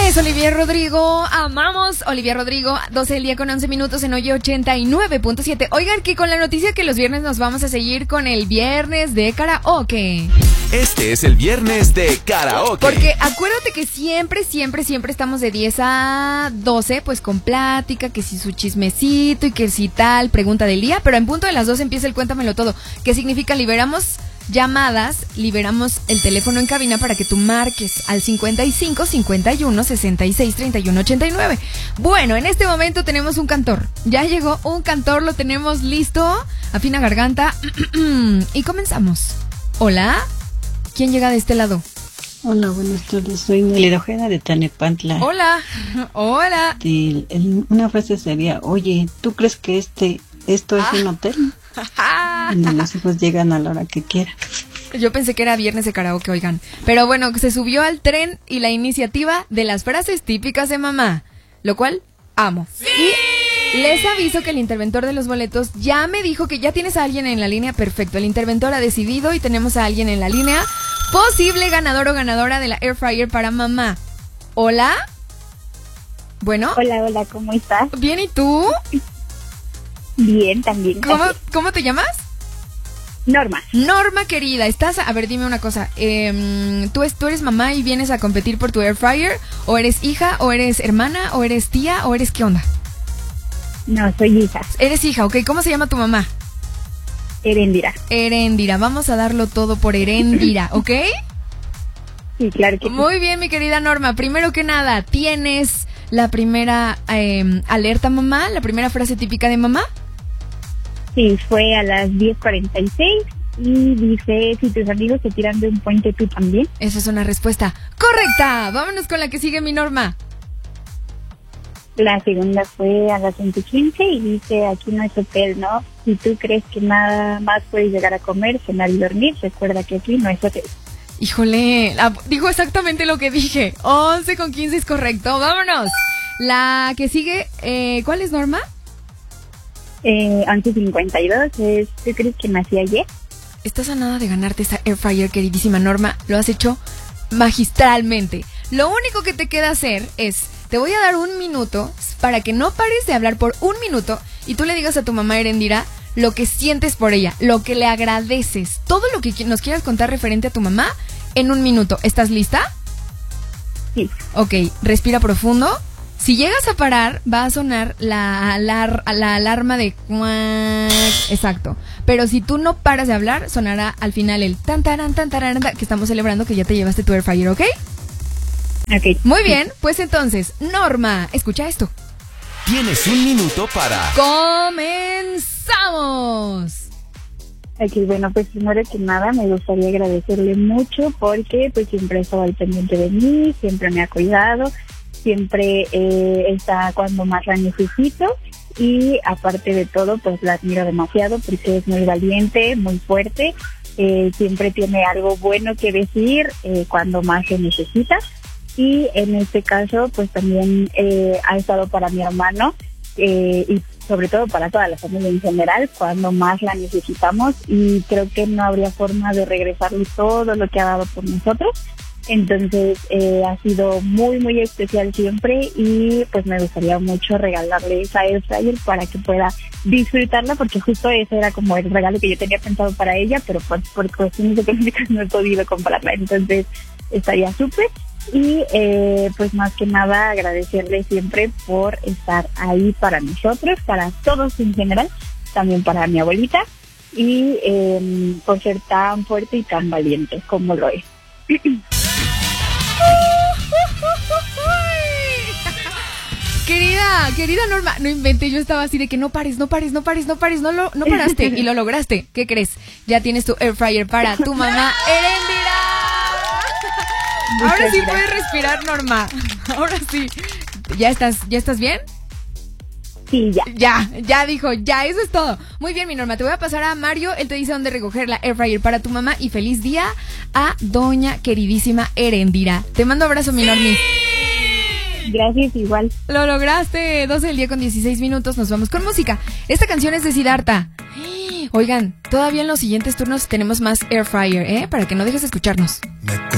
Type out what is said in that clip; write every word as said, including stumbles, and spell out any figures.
Es Olivia Rodrigo, amamos Olivia Rodrigo, doce del día con once minutos en Oye ochenta y nueve punto siete. Oigan, que con la noticia que los viernes nos vamos a seguir con el viernes de karaoke. Este es el viernes de karaoke. Porque acuérdate que siempre, siempre, siempre estamos de diez a doce, pues con plática, que si su chismecito y que si tal, pregunta del día, pero en punto de las doce empieza el cuéntamelo todo. ¿Qué significa? Liberamos llamadas, liberamos el teléfono en cabina para que tú marques al cincuenta y cinco, cincuenta y uno, sesenta y seis, treinta y uno, ochenta y nueve. Bueno, en este momento tenemos un cantor. Ya llegó un cantor, lo tenemos listo, afina garganta y comenzamos. Hola, ¿quién llega de este lado? Hola, buenas tardes, soy Nelly Ojeda de Tlalnepantla. Hola, hola. Y el, una frase sería, oye, ¿tú crees que este esto es ah. un hotel? Donde los hijos llegan a la hora que quieran. Yo pensé que era viernes de karaoke, oigan. Pero bueno, se subió al tren y la iniciativa de las frases típicas de mamá, lo cual amo. ¡Sí! Y les aviso que el interventor de los boletos ya me dijo que ya tienes a alguien en la línea. Perfecto, el interventor ha decidido y tenemos a alguien en la línea. Posible ganador o ganadora de la Air Fryer para mamá. ¿Hola? Bueno. Hola, hola, ¿cómo estás? Bien, ¿y tú? Bien, también. ¿Cómo, ¿Cómo te llamas? Norma. Norma, querida, estás... A ver, dime una cosa. Eh, ¿tú, es, ¿Tú eres mamá y vienes a competir por tu Air Fryer? ¿O eres hija? ¿O eres hermana? ¿O eres tía? ¿O eres qué onda? No, soy hija. Eres hija, ok. ¿Cómo se llama tu mamá? Erendira. Erendira. Vamos a darlo todo por Erendira, ¿ok? Sí, claro que sí. Muy bien, mi querida Norma. Primero que nada, ¿tienes la primera eh, alerta, mamá? ¿La primera frase típica de mamá? Sí, fue a las diez cuarenta y seis y dice, si tus amigos se tiran de un puente, ¿tú también? Esa es una respuesta correcta. Vámonos con la que sigue, mi Norma. La segunda fue a las once quince y dice, aquí no es hotel, ¿no? Si tú crees que nada más puedes llegar a comer, cenar y dormir, recuerda que aquí no es hotel. Híjole, la, dijo exactamente lo que dije. once con quince es correcto. Vámonos. La que sigue, eh, ¿cuál es, Norma? Eh, once cincuenta y dos es, ¿tú crees que nací ayer? Estás a nada de ganarte esa Air Fryer, queridísima Norma. Lo has hecho magistralmente. Lo único que te queda hacer es, te voy a dar un minuto para que no pares de hablar por un minuto y tú le digas a tu mamá Erendira lo que sientes por ella, lo que le agradeces, todo lo que nos quieras contar referente a tu mamá en un minuto. ¿Estás lista? Sí. Ok, respira profundo. Si llegas a parar, va a sonar la, alar, la alarma de cuac. Exacto. Pero si tú no paras de hablar, sonará al final el tan taran tan taran que estamos celebrando que ya te llevaste tu Air Fryer, ¿ok? Ok. Muy bien, pues entonces, Norma, escucha esto. Tienes un minuto para... ¡Comenzamos! Ok, bueno, pues primero que nada me gustaría agradecerle mucho porque pues siempre ha estado al pendiente de mí, siempre me ha cuidado, siempre eh, está cuando más la necesito y aparte de todo pues la admiro demasiado porque es muy valiente, muy fuerte, eh, siempre tiene algo bueno que decir eh, cuando más se necesita y en este caso pues también eh, ha estado para mi hermano eh, y sobre todo para toda la familia en general, cuando más la necesitamos y creo que no habría forma de regresarle todo lo que ha dado por nosotros. Entonces eh, ha sido muy muy especial siempre y pues me gustaría mucho regalarle esa Air Fryer para que pueda disfrutarla porque justo ese era como el regalo que yo tenía pensado para ella, pero pues por cuestiones económicas no he podido comprarla, entonces estaría súper. Y eh, pues más que nada agradecerle siempre por estar ahí para nosotros, para todos en general, también para mi abuelita y eh, por ser tan fuerte y tan valiente como lo es. Querida, querida Norma, no invente, yo estaba así de que no pares, no pares, no pares, no pares, no lo, no paraste y lo lograste. ¿Qué crees? Ya tienes tu Air Fryer para tu mamá Erendira. Ahora sí puedes respirar, Norma. Ahora sí. ¿Ya estás, ya estás bien? Sí, ya. Ya, ya dijo, ya, eso es todo. Muy bien, mi Norma, te voy a pasar a Mario, él te dice dónde recoger la Air Fryer para tu mamá y feliz día a doña queridísima Erendira. Te mando abrazo, mi Normi. Gracias, igual. Lo lograste, doce del día con dieciséis minutos, nos vamos con música. Esta canción es de Siddhartha. Oigan, todavía en los siguientes turnos tenemos más Air Fryer, ¿eh? Para que no dejes de escucharnos.